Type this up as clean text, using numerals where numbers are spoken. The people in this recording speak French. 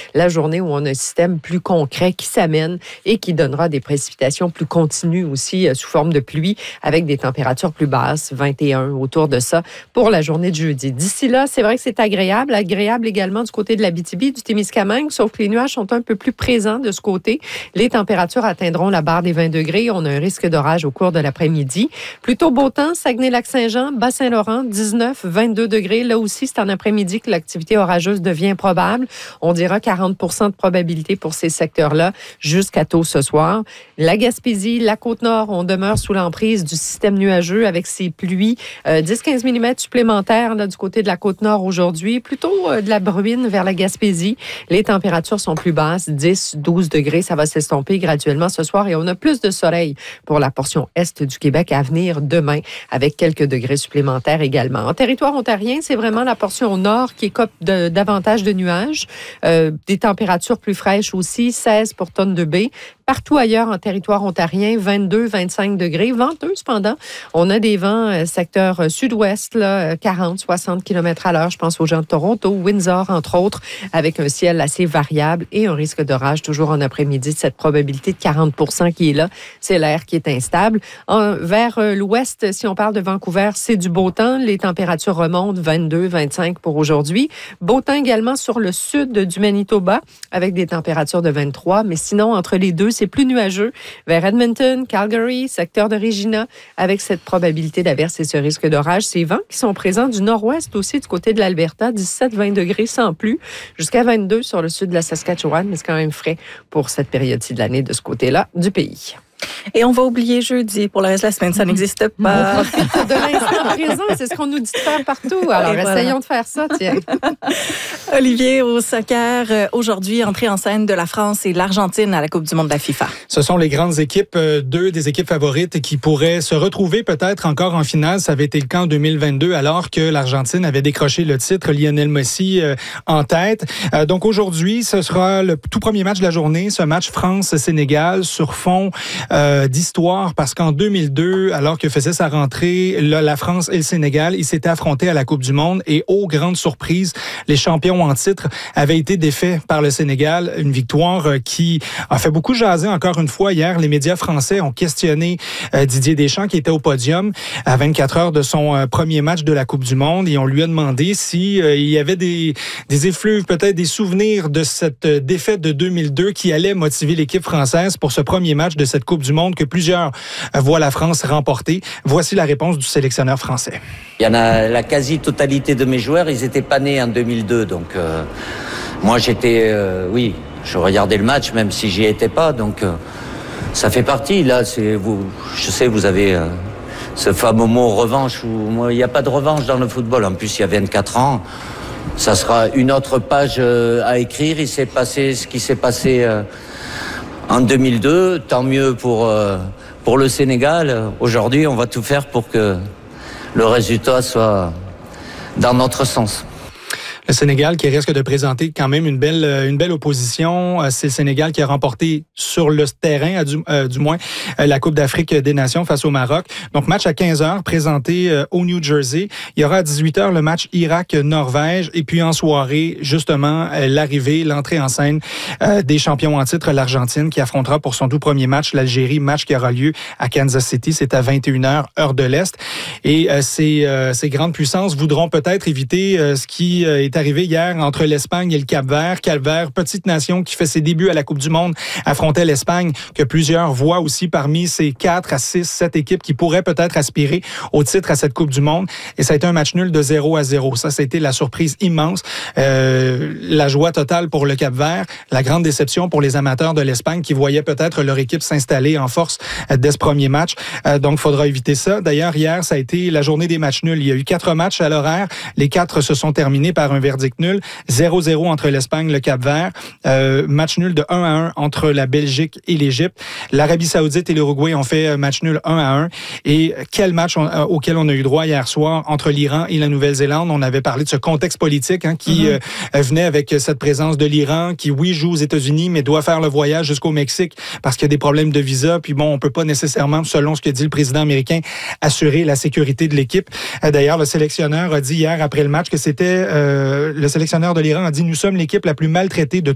la journée où on a un système plus concret qui s'amène et qui donnera des précipitations plus continues aussi sous forme de pluie avec des températures plus basses, 21 autour de ça pour la journée de jeudi. D'ici là, c'est vrai que c'est agréable également du côté de l'Abitibi, du Témiscamingue, sauf que les nuages sont un peu plus présents de ce côté. Les températures atteindront la barre des 20 degrés. On a un risque d'orage au cours de l'après-midi. Plutôt beau temps, Saguenay-Lac-Saint-Jean, Bas-Saint-Laurent, 19, 22 degrés. Là aussi, c'est en après-midi que l'activité orageuse devient probable. On dira 40 de probabilité pour ces secteurs-là jusqu'à tôt ce soir. La Gaspésie, la Côte-Nord, on demeure sous l'emprise du système nuageux avec ces pluies. 10-15 mm supplémentaires là, du côté de la Côte-Nord aujourd'hui. Plutôt de la bruine vers la Gaspésie. Les températures sont plus basses, 10-12 degrés. Ça va s'estomper graduellement ce soir et on a plus de soleil pour la portion est du Québec à venir demain avec quelques degrés supplémentaires également. En territoire ontarien, c'est vraiment la portion nord qui écope davantage de nuages. Des températures plus fraîches aussi, 16 pour tonne de baie. Partout ailleurs en territoire ontarien, 22-25 degrés. Venteux, cependant. On a des vents secteur sud-ouest, là, 40-60 km/h. Je pense aux gens de Toronto, Windsor, entre autres, avec un ciel assez variable et un risque d'orage toujours en après-midi. Cette probabilité de 40 % qui est là, c'est l'air qui est instable. Vers l'ouest, si on parle de Vancouver, c'est du beau temps. Les températures remontent 22-25 pour aujourd'hui. Beau temps également sur le sud du Manitoba avec des températures de 23. Mais sinon, entre les deux, c'est plus nuageux. Vers Edmonton, Calgary, secteur de Regina, avec cette probabilité d'averse et ce risque d'orage. Ces vents qui sont présents du nord-ouest aussi, du côté de l'Alberta, 17-20 degrés sans pluie, jusqu'à 22 sur le sud de la Saskatchewan, mais c'est quand même frais pour cette période-ci de l'année de ce côté-là du pays. Et on va oublier jeudi pour le reste de la semaine. Ça n'existe pas. On profite de l'instant présent. C'est ce qu'on nous dit de faire partout. Alors, essayons de faire ça, tiens. Olivier, au soccer, aujourd'hui, entrée en scène de la France et l'Argentine à la Coupe du monde de la FIFA. Ce sont les grandes équipes, deux des équipes favorites qui pourraient se retrouver peut-être encore en finale. Ça avait été le cas en 2022 alors que l'Argentine avait décroché le titre, Lionel Messi en tête. Donc aujourd'hui, ce sera le tout premier match de la journée, ce match France-Sénégal sur fond d'histoire parce qu'en 2002, alors que faisait sa rentrée la France et le Sénégal, ils s'étaient affrontés à la Coupe du monde et aux grandes surprises, les champions en titre avaient été défaits par le Sénégal. Une victoire qui a fait beaucoup jaser encore une fois. Hier, les médias français ont questionné Didier Deschamps qui était au podium à 24 heures de son premier match de la Coupe du monde et on lui a demandé si il y avait des effluves, peut-être des souvenirs de cette défaite de 2002 qui allait motiver l'équipe française pour ce premier match de cette Coupe du monde que plusieurs voient la France remporter. Voici la réponse du sélectionneur français. Il y en a la quasi-totalité de mes joueurs, ils n'étaient pas nés en 2002. Donc moi j'étais, oui, je regardais le match même si j'y étais pas. Donc ça fait partie. Là, je sais, vous avez ce fameux mot revanche. Il n'y a pas de revanche dans le football. En plus, il y a 24 ans. Ça sera une autre page à écrire. Il s'est passé ce qui s'est passé en 2002, tant mieux pour le Sénégal. Aujourd'hui, on va tout faire pour que le résultat soit dans notre sens. Le Sénégal qui risque de présenter quand même une belle opposition. C'est le Sénégal qui a remporté sur le terrain, du moins, la Coupe d'Afrique des Nations face au Maroc. Donc, match à 15h, présenté au New Jersey. Il y aura à 18h le match Irak-Norvège. Et puis en soirée, justement, l'entrée en scène des champions en titre, l'Argentine, qui affrontera pour son tout premier match l'Algérie, match qui aura lieu à Kansas City. C'est à 21h, heure de l'Est. Et ces grandes puissances voudront peut-être éviter ce qui est arrivé hier entre l'Espagne et le Cap-Vert. Cap-Vert, petite nation qui fait ses débuts à la Coupe du monde, affrontait l'Espagne, que plusieurs voient aussi parmi ces 4 à 6, 7 équipes qui pourraient peut-être aspirer au titre à cette Coupe du monde. Et ça a été un match nul de 0-0. Ça a été la surprise immense. La joie totale pour le Cap-Vert, la grande déception pour les amateurs de l'Espagne qui voyaient peut-être leur équipe s'installer en force dès ce premier match. Donc, il faudra éviter ça. D'ailleurs, hier, ça a été la journée des matchs nuls. Il y a eu 4 matchs à l'horaire. Les 4 se sont terminés par un verdict nul. 0-0 entre l'Espagne et le Cap-Vert. Match nul de 1-1 entre la Belgique et l'Égypte. L'Arabie Saoudite et l'Uruguay ont fait match nul 1-1. Et quel match auquel on a eu droit hier soir entre l'Iran et la Nouvelle-Zélande. On avait parlé de ce contexte politique qui venait avec cette présence de l'Iran qui, oui, joue aux États-Unis, mais doit faire le voyage jusqu'au Mexique parce qu'il y a des problèmes de visa. Puis bon, on peut pas nécessairement, selon ce que dit le président américain, assurer la sécurité de l'équipe. D'ailleurs, le sélectionneur a dit hier après le match que c'était... le sélectionneur de l'Iran a dit « Nous sommes l'équipe la plus maltraitée de